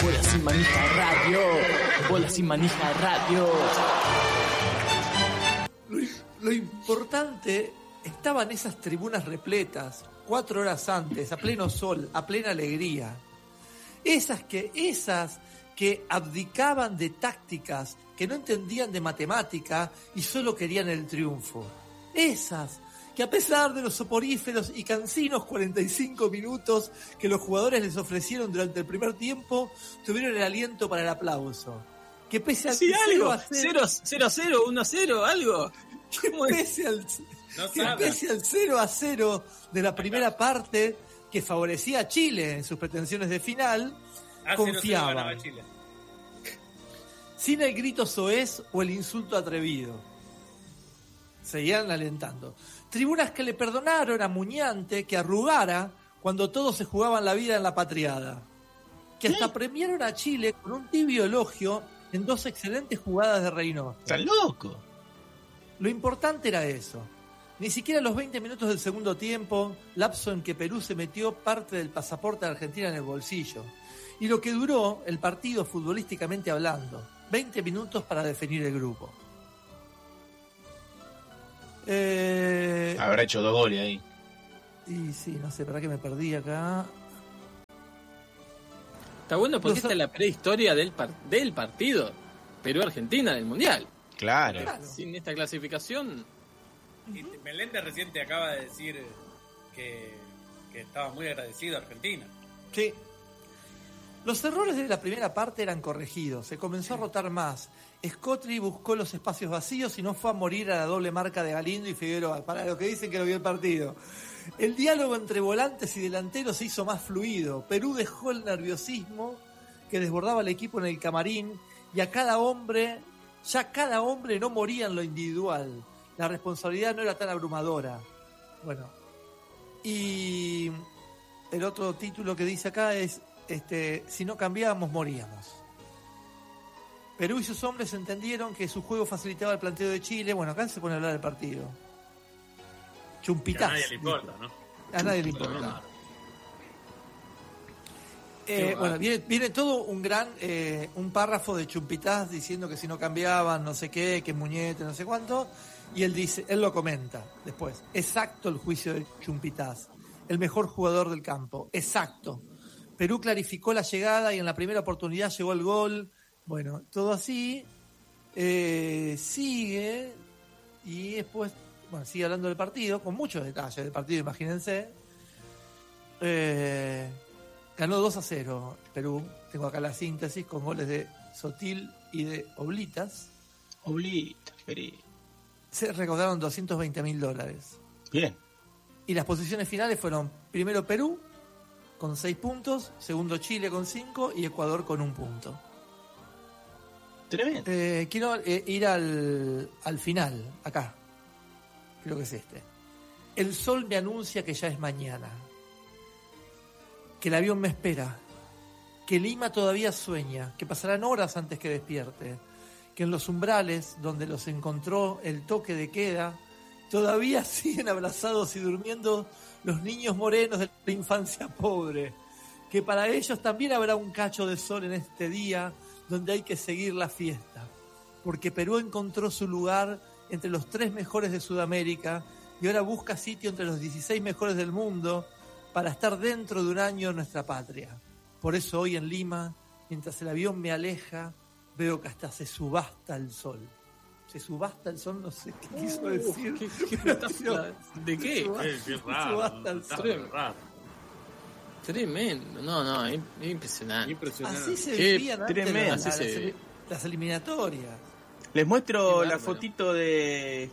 Bola sin manija radio. Bola sin manija radio. Lo importante, estaban esas tribunas repletas 4 horas antes, a pleno sol, a plena alegría. Esas que abdicaban de tácticas, que no entendían de matemática y solo querían el triunfo. Esas que, a pesar de los soporíferos y cansinos 45 minutos que los jugadores les ofrecieron durante el primer tiempo, tuvieron el aliento para el aplauso. Que pese al 0-0, 1-0, algo. Que pese al 0-0 de la primera parte, que favorecía a Chile en sus pretensiones de final, confiaban. Sin el grito soez o el insulto atrevido. Seguían alentando. Tribunas que le perdonaron a Muñante que arrugara cuando todos se jugaban la vida en la patriada. Que hasta premiaron a Chile con un tibio elogio en 2 excelentes jugadas de Reynoso. ¡Está loco! Lo importante era eso. Ni siquiera los 20 minutos del segundo tiempo, lapso en que Perú se metió parte del pasaporte de Argentina en el bolsillo. Y lo que duró el partido futbolísticamente hablando. 20 minutos para definir el grupo. Habrá hecho 2 goles ahí. Y sí, no sé, ¿para qué me perdí acá? Está bueno porque esta es la prehistoria del partido Perú-Argentina del Mundial. Claro. Sin esta clasificación. Y Meléndez recién te acaba de decir que estaba muy agradecido a Argentina. Sí. Los errores de la primera parte eran corregidos. Se comenzó a rotar más. Scotri buscó los espacios vacíos y no fue a morir a la doble marca de Galindo y Figueroa. Para los que dicen que no vio el partido. El diálogo entre volantes y delanteros se hizo más fluido. Perú dejó el nerviosismo que desbordaba al equipo en el camarín y a cada hombre no moría en lo individual. La responsabilidad no era tan abrumadora. Bueno. Y el otro título que dice acá es si no cambiábamos, moríamos. Perú y sus hombres entendieron que su juego facilitaba el planteo de Chile. Bueno, acá se pone a hablar del partido. Chumpitaz. A nadie le importa, ¿no? A nadie le importa. Bueno, viene todo un gran un párrafo de Chumpitaz diciendo que si no cambiaban, no sé qué, que Muñete, no sé cuánto. Y él lo comenta después. Exacto el juicio de Chumpitaz. El mejor jugador del campo. Exacto. Perú clarificó la llegada y en la primera oportunidad llegó el gol. Bueno, todo así. Sigue. Y después, bueno, sigue hablando del partido, con muchos detalles del partido, imagínense. Ganó 2-0 Perú. Tengo acá la síntesis con goles de Sotil y de Oblitas. Perú. Se recaudaron $220.000. Bien. Y las posiciones finales fueron primero Perú con 6 puntos, segundo Chile con 5 y Ecuador con 1 punto. Tremendo. Quiero ir al final, acá. Creo que es este. El sol me anuncia que ya es mañana. Que el avión me espera. Que Lima todavía sueña. Que pasarán horas antes que despierte. Que en los umbrales donde los encontró el toque de queda, todavía siguen abrazados y durmiendo los niños morenos de la infancia pobre. Que para ellos también habrá un cacho de sol en este día donde hay que seguir la fiesta. Porque Perú encontró su lugar entre los 3 mejores de Sudamérica y ahora busca sitio entre los 16 mejores del mundo para estar dentro de un año en nuestra patria. Por eso hoy en Lima, mientras el avión me aleja, veo que hasta se subasta el sol. Se subasta el sol, no sé qué quiso decir. ¿De qué? Qué raro. Subasta el sol. Raro. Tremendo. No, es impresionante. Impresionante. Así se Qué vivían antes tremendo. las eliminatorias. Les muestro Qué la bárbaro. fotito de...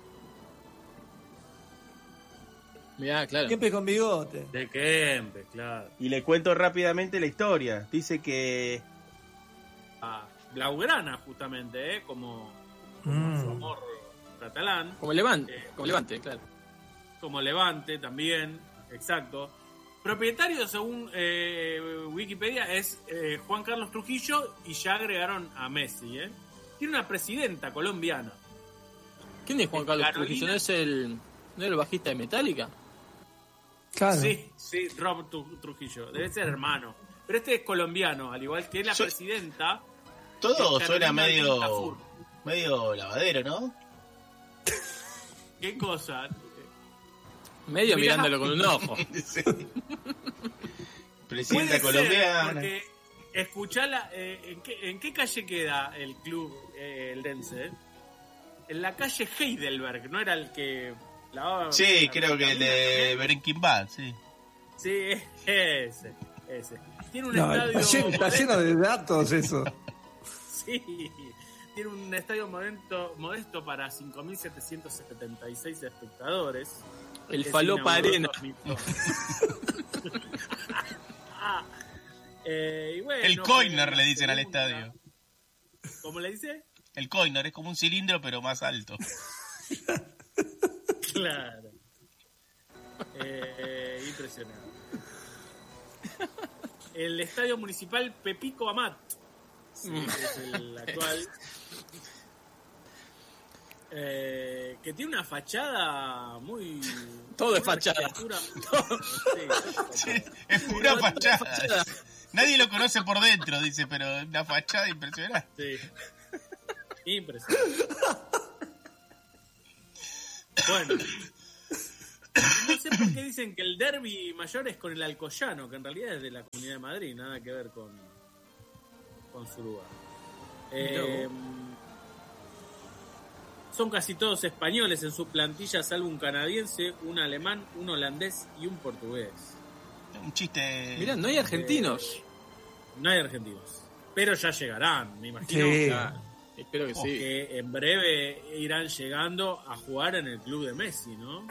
Mirá, claro. Siempre con bigote. De Kempes, claro. Y le cuento rápidamente la historia. Dice que... Blaugrana, justamente, como su amor catalán. Como Levante, claro. Como Levante también, exacto. Propietario, según Wikipedia, es Juan Carlos Trujillo y ya agregaron a Messi. Tiene una presidenta colombiana. ¿Quién es Juan Carlos Carolina. Trujillo? ¿No es el bajista de Metallica? Claro. Sí, Rob Trujillo. Debe ser hermano. Pero este es colombiano, al igual que la presidenta. Todo que es suena Carolina Tintafur. medio lavadero, ¿no? ¿Qué cosa? Medio Mirá. mirándolo con un ojo. Sí. Puede Presidenta ser, colombiana. porque escuchala, ¿en qué calle queda el club el Dense? En la calle Heidelberg, ¿no era el que lavaba? Sí, creo que el de también? Breaking Bad, sí. Sí, ese. Tiene un No, estadio está lleno de datos eso. Sí, tiene un estadio modesto para 5.776 espectadores. El Que Falopa se Arena. inauguró y bueno, El Coiner le dicen al estadio. ¿Cómo le dice? El Coiner es como un cilindro, pero más alto. Claro. Impresionante. El estadio municipal Pepico Amat. Sí, es el actual. Que tiene una fachada muy... Todo es muy fachada. arquitectura. Sí, es pura fachada. Nadie lo conoce por dentro, dice, pero una fachada impresionante. Sí. Impresionante. Bueno. No sé por qué dicen que el derbi mayor es con el Alcoyano, que en realidad es de la Comunidad de Madrid, nada que ver con Suruga. Son casi todos españoles en su plantilla, salvo un canadiense, un alemán, un holandés y un portugués. Un chiste. Mirá, no hay argentinos. No hay argentinos, pero ya llegarán, me imagino. Sí. Ah, espero que sí. Que en breve irán llegando a jugar en el club de Messi, ¿no?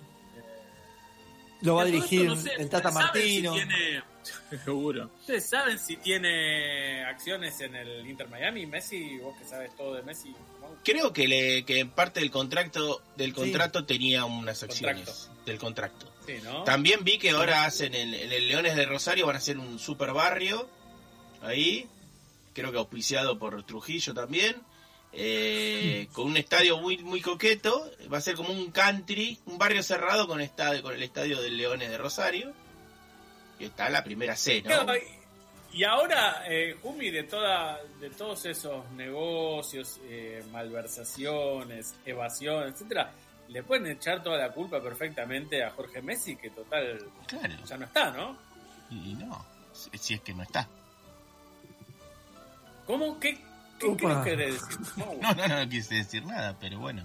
Lo va a Todo dirigir esto, no sé, el Tata ¿ustedes saben Martino. si tiene- Seguro. ¿Ustedes saben si tiene acciones en el Inter Miami? Messi, vos que sabes todo de Messi. ¿no? Creo que en parte del contrato tenía unas acciones Contrato. del contrato. Sí, ¿no? También vi que ahora hacen en el Leones de Rosario, van a hacer un super barrio ahí, creo que auspiciado por Trujillo también, con un estadio muy muy coqueto. Va a ser como un country, un barrio cerrado con el estadio del Leones de Rosario, y está la primera C, ¿no? Claro, y ahora, Jumi, de todos esos negocios, malversaciones, evasión, etcétera, le pueden echar toda la culpa perfectamente a Jorge Messi, que total Claro, ya no está, ¿no? y no, si es que no está. ¿Cómo? ¿Qué Upa. querés decir? No quise decir nada, pero bueno.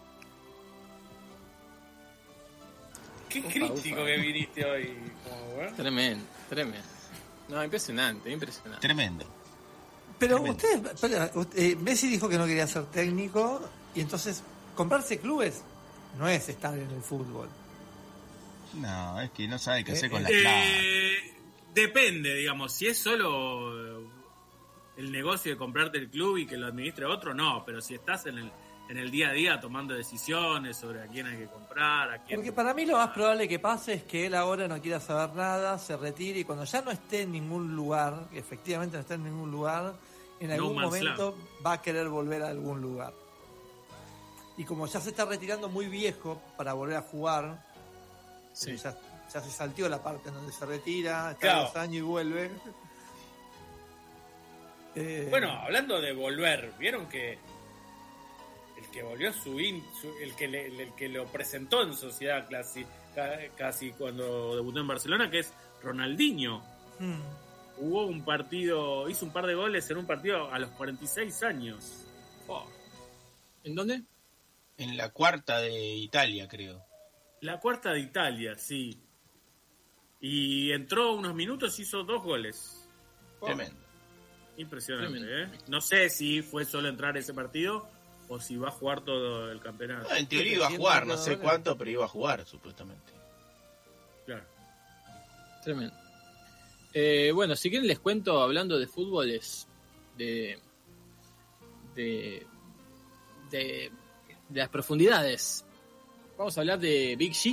Qué crítico que viniste hoy. Tremendo. No, impresionante. Tremendo. Pero Tremendo. Messi dijo que no quería ser técnico y entonces comprarse clubes no es estar en el fútbol. No, es que no sabe qué hacer con la plata. Depende, digamos, si es solo el negocio de comprarte el club y que lo administre otro, no, pero si estás en el día a día tomando decisiones sobre a quién hay que comprar, a quién... Porque para mí lo más probable que pase es que él ahora no quiera saber nada, se retire y cuando ya no esté en ningún lugar, que efectivamente no esté en ningún lugar, en algún man's momento va a querer volver a algún lugar. Y como ya se está retirando muy viejo para volver a jugar, Sí. ya se salteó la parte en donde se retira, está Claro. 2 años y vuelve. Bueno, hablando de volver, ¿vieron que el que volvió el que lo presentó en sociedad casi cuando debutó en Barcelona, que es Ronaldinho? Hizo un par de goles en un partido a los 46 años. Oh. ¿En dónde? En la cuarta de Italia, creo. La cuarta de Italia, sí. Y entró unos minutos y hizo 2 goles. Tremendo. Impresionante, Tremendo. No sé si fue solo entrar ese partido o si va a jugar todo el campeonato. No, en teoría iba a jugar, no sé cuánto, pero iba a jugar, supuestamente. Claro. Tremendo. Bueno, si quieren les cuento, hablando de fútboles, de las profundidades. Vamos a hablar de Big G.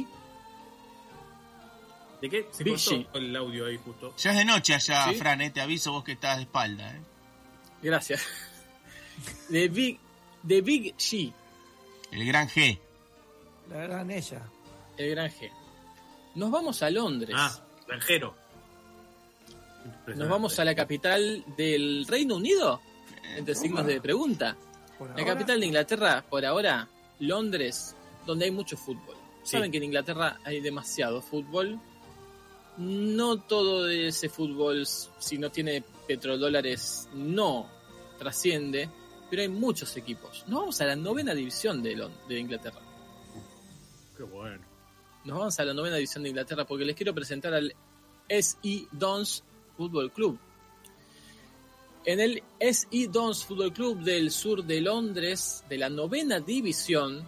¿De qué? Se Big cortó G. el audio ahí justo. Ya es de noche allá, ¿Sí? Fran, te aviso vos que estás de espalda. Gracias. De Big G, El gran G. La gran ella. el gran G. Nos vamos a Londres. Ah, extranjero. Nos vamos a la capital del Reino Unido, entre signos de pregunta. La capital de Inglaterra, por ahora, Londres, donde hay mucho fútbol. Saben que en Inglaterra hay demasiado fútbol. No todo ese fútbol, si no tiene petrodólares, no trasciende, pero hay muchos equipos. Nos vamos a la 9ª división de Inglaterra. Qué bueno. Nos vamos a la 9ª división de Inglaterra porque les quiero presentar al S.E. Dons Football Club. En el S.E. Dons Football Club del sur de Londres, de la 9ª división,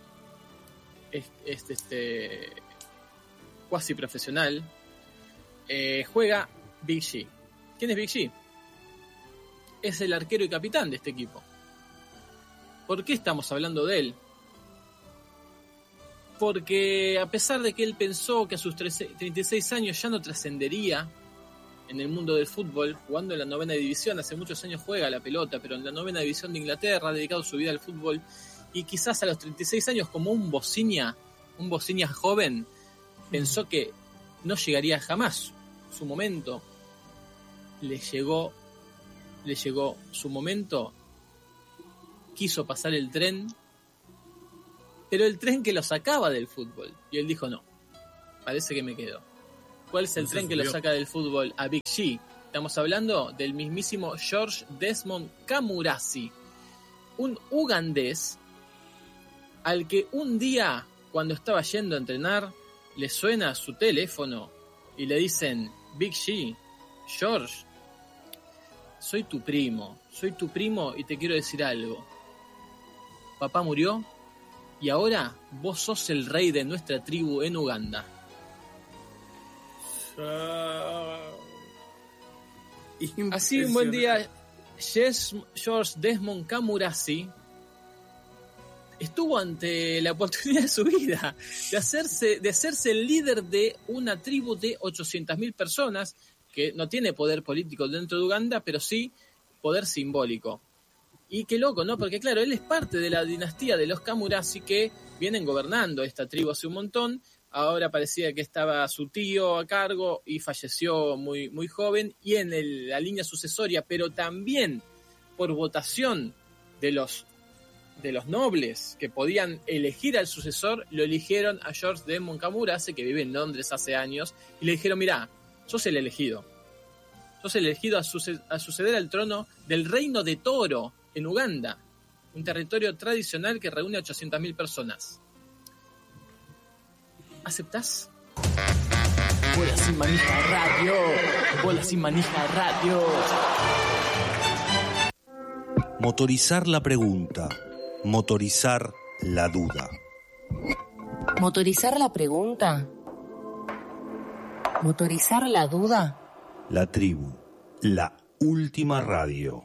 cuasi profesional, juega Big G. ¿Quién es Big G? Es el arquero y capitán de este equipo. ¿Por qué estamos hablando de él? Porque a pesar de que él pensó que a sus 36 años ya no trascendería en el mundo del fútbol, jugando en la 9ª división, hace muchos años juega la pelota, pero en la 9ª división de Inglaterra ha dedicado su vida al fútbol, y quizás a los 36 años, como un bociña joven, pensó que no llegaría jamás su momento. Le llegó su momento, quiso pasar el tren, pero el tren que lo sacaba del fútbol, y él dijo no, parece que me quedo. ¿Cuál es el tren que lo saca del fútbol a Big G? Estamos hablando del mismísimo George Desmond Camurasi, un ugandés al que un día, cuando estaba yendo a entrenar, le suena su teléfono y le dicen: Big G, George, soy tu primo y te quiero decir algo. Papá murió y ahora vos sos el rey de nuestra tribu en Uganda. Así un buen día, George Desmond Camurasi estuvo ante la oportunidad de su vida de hacerse el líder de una tribu de 800.000 personas que no tiene poder político dentro de Uganda, pero sí poder simbólico. Y qué loco, ¿no? Porque claro, él es parte de la dinastía de los Camurasi que vienen gobernando esta tribu hace un montón. Ahora parecía que estaba su tío a cargo y falleció muy, muy joven. Y en la línea sucesoria, pero también por votación de los nobles que podían elegir al sucesor, lo eligieron a George Desmond Camurasi, que vive en Londres hace años, y le dijeron: mirá, sos el elegido a suceder al trono del Reino de Toro en Uganda, un territorio tradicional que reúne a 800.000 personas. ¿Aceptás? Bola sin manija radio. Bola sin manija radio. Motorizar la pregunta. Motorizar la duda. Motorizar la pregunta. Motorizar la duda. La tribu. La última radio.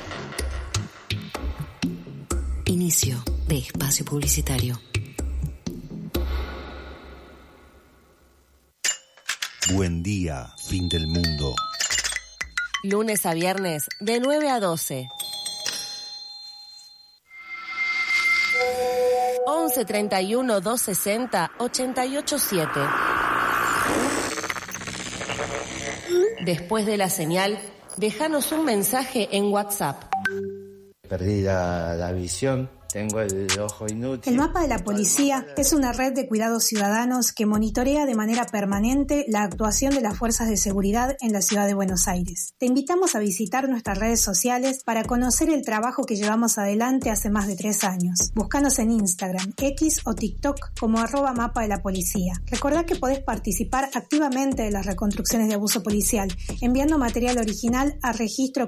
Inicio de espacio publicitario. Buen día, fin del mundo. Lunes a viernes, de 9 a 12. 11 31 260 887. Después de la señal, déjanos un mensaje en WhatsApp. Perdí la visión, tengo el ojo inútil. El Mapa de la Policía es una red de cuidados ciudadanos que monitorea de manera permanente la actuación de las fuerzas de seguridad en la ciudad de Buenos Aires. Te invitamos a visitar nuestras redes sociales para conocer el trabajo que llevamos adelante hace más de 3 años. Búscanos en Instagram, X o TikTok como @Mapa de la Policía. Recordá que podés participar activamente de las reconstrucciones de abuso policial enviando material original a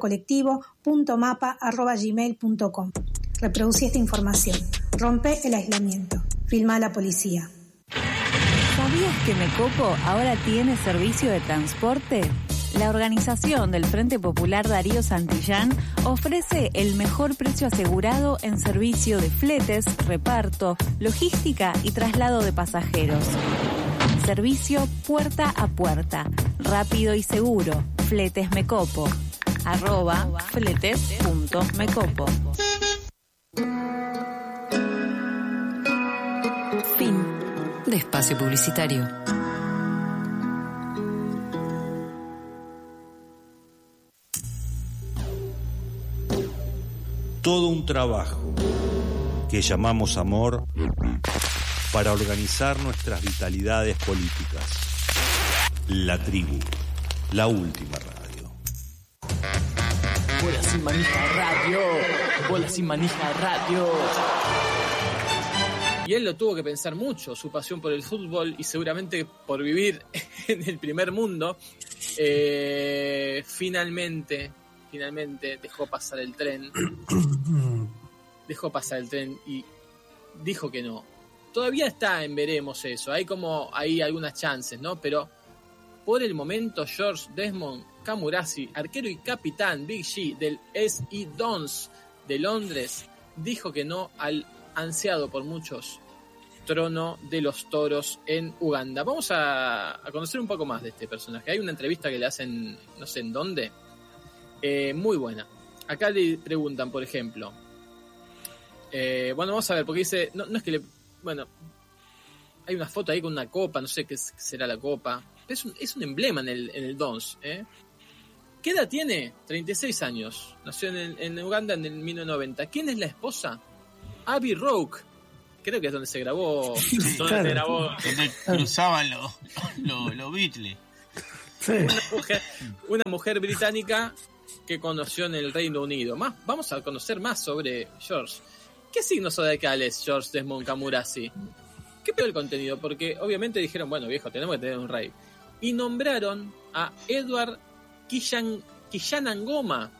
registrocolectivo.mapa@gmail.com. Reproducí esta información. Rompe el aislamiento. Filma a la policía. ¿Sabías que Mecopo ahora tiene servicio de transporte? La organización del Frente Popular Darío Santillán ofrece el mejor precio asegurado en servicio de fletes, reparto, logística y traslado de pasajeros. Servicio puerta a puerta, rápido y seguro. Fletes Mecopo. @fletes.mecopo. Fin de espacio publicitario. todo un trabajo que llamamos amor para organizar nuestras vitalidades políticas. La Tribu, la última radio. Bola sin manija radio. Bola sin manija radio. Y él lo tuvo que pensar mucho, su pasión por el fútbol y seguramente por vivir en el primer mundo. Finalmente dejó pasar el tren. Y dijo que no. Todavía está en veremos eso. Hay algunas chances, ¿no? Pero por el momento George Desmond Camurasi, arquero y capitán Big G del SI Dons de Londres, dijo que no al ansiado por muchos trono de los toros en Uganda. Vamos a conocer un poco más de este personaje. Hay una entrevista que le hacen, no sé en dónde, muy buena. Acá le preguntan, por ejemplo, bueno, vamos a ver, porque dice, no es que le, bueno, hay una foto ahí con una copa, no sé qué será la copa, es un emblema en el Dons, ¿Qué edad tiene? 36 años. Nació en Uganda en el 1990. ¿Quién es la esposa? Abbey Roque. Creo que es donde se grabó. Donde cruzaban los Beatles. Sí. Una mujer británica que conoció en el Reino Unido. Vamos a conocer más sobre George. ¿Qué signo zodiacal es George Desmond Camurasi? ¿Qué peor el contenido? Porque obviamente dijeron, bueno, viejo, tenemos que tener un rey. Y nombraron a Edward Kishanangoma.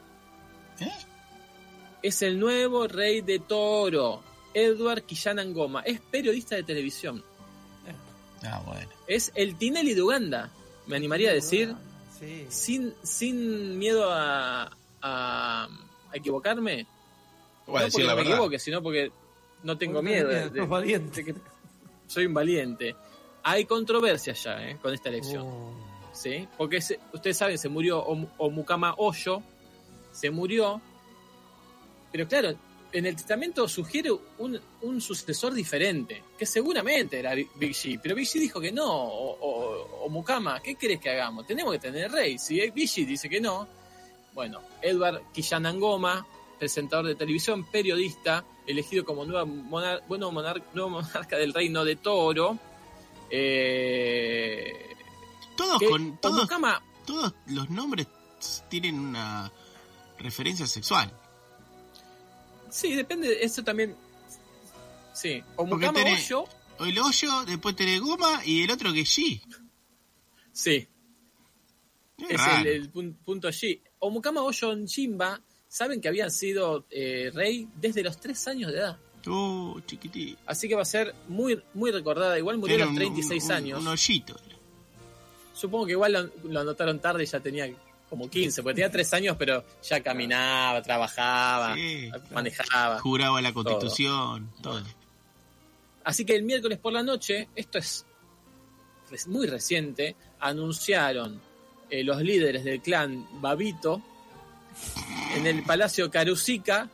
Es el nuevo rey de Toro. Edward Kishanangoma. Es periodista de televisión. Bueno. Es el Tinelli de Uganda. Me animaría a decir, sí. sin miedo a equivocarme. Voy a No decir porque la me verdad. equivoque, sino porque no tengo miedo. Sos valiente. de que soy un valiente. Hay controversia ya con esta elección. ¿Sí? Porque ustedes saben, se murió Omukama Oyo. Se murió. Pero claro, en el testamento sugiere un sucesor diferente, que seguramente era Big G, pero Big G dijo que no, o Mukama, ¿qué querés que hagamos? Tenemos que tener rey. Si Big G dice que no, bueno, Edward Kishanangoma, presentador de televisión, periodista, elegido como nuevo monarca del Reino de Toro. Todos los nombres tienen una referencia sexual. Sí, depende, eso también. Sí, o Mukama Oyo. O el Oyo, después tenés Goma y el otro que es G. Sí. Es raro. el punto G. O Mukama Oyo Njimba, saben que habían sido rey desde los 3 años de edad. Chiquitito. Así que va a ser muy, muy recordada. Igual murió a los 36 años. Un hoyito. Supongo que igual lo anotaron tarde y ya tenía como 15, porque tenía 3 años, pero ya caminaba, trabajaba, manejaba. Juraba la Constitución, todo. Así que el miércoles por la noche, esto es muy reciente, anunciaron los líderes del clan Babito en el Palacio Carusica.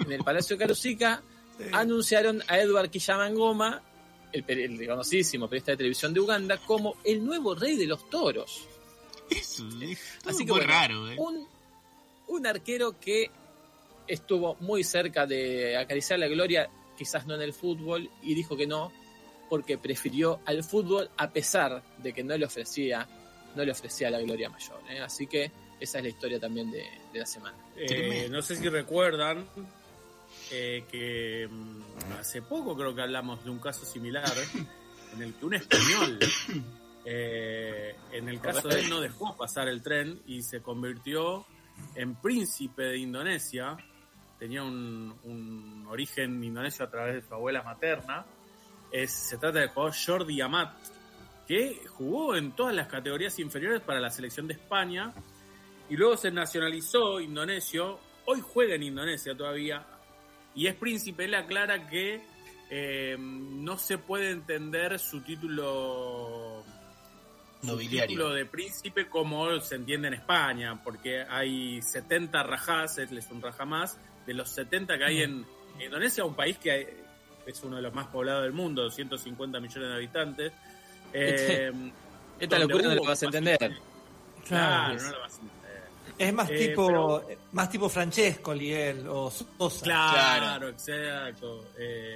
Anunciaron a Edward Kishanangoma, el reconocidísimo periodista de televisión de Uganda, como el nuevo rey de los toros. Eso es así que muy bueno, raro. Un arquero que estuvo muy cerca de acariciar la gloria, quizás no en el fútbol, y dijo que no, porque prefirió al fútbol a pesar de que no le ofrecía la gloria mayor. Así que esa es la historia también de la semana. No sé si recuerdan que hace poco creo que hablamos de un caso similar en el que un español en el caso de él no dejó pasar el tren y se convirtió en príncipe de Indonesia. Tenía un origen indonesio a través de su abuela materna. Se trata del jugador Jordi Amat, que jugó en todas las categorías inferiores para la selección de España y luego se nacionalizó indonesio. Hoy juega en Indonesia todavía y es príncipe. Él aclara que no se puede entender su título nobiliario, título de príncipe como se entiende en España, porque hay 70 rajás, él es un rajá más, de los 70 que hay en Indonesia, un país que es uno de los más poblados del mundo, 250 millones de habitantes. Esta locura no la vas a entender. Claro, no la vas a entender. Es más más tipo Francescoli él, o Sosa. Claro. Exacto.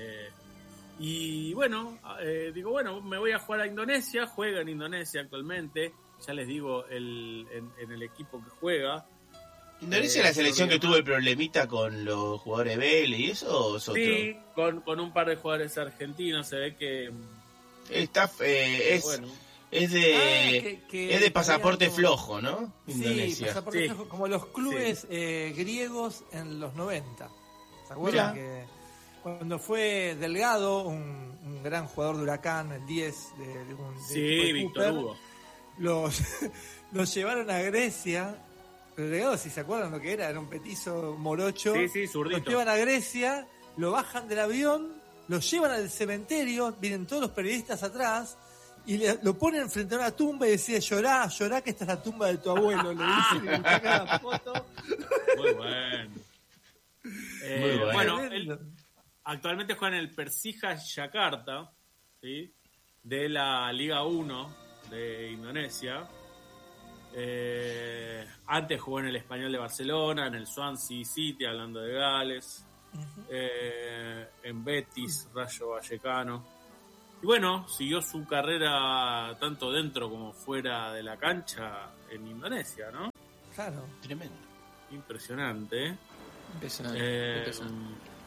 Y bueno, digo, bueno, me voy a jugar a Indonesia. Juega en Indonesia actualmente. Ya les digo en el equipo que juega. ¿Indonesia es la selección que tuvo el problemita con los jugadores Vélez y eso o es otro? Sí, con un par de jugadores argentinos. Se ve que está es de pasaporte flojo, ¿no? Indonesia. Sí, pasaporte flojo, como los clubes griegos en los 90. ¿Se acuerdan? Que cuando fue Delgado, un gran jugador de Huracán, el 10 de Víctor Hugo, los llevaron a Grecia. Delgado, si se acuerdan lo que era un petizo morocho. Sí, zurdito. Los llevan a Grecia, lo bajan del avión, lo llevan al cementerio, vienen todos los periodistas atrás y lo ponen frente a una tumba y decía, llorá que esta es la tumba de tu abuelo. Le dicen y le sacan la foto. Muy bueno. Bueno, él actualmente juega en el Persija Yakarta, ¿sí? De la Liga 1 de Indonesia. Antes jugó en el Español de Barcelona, en el Swansea City, hablando de Gales, en Betis, Rayo Vallecano. Y bueno, siguió su carrera tanto dentro como fuera de la cancha en Indonesia, ¿no? Claro. Tremendo. Impresionante. Impresionante.